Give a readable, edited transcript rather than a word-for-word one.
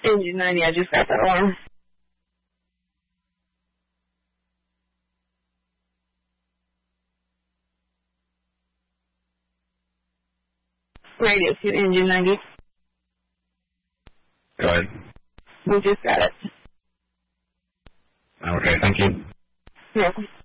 Engine 90, I just got that alarm. Radio to Engine 90. Go ahead. We just got it. Okay, thank you. You're welcome.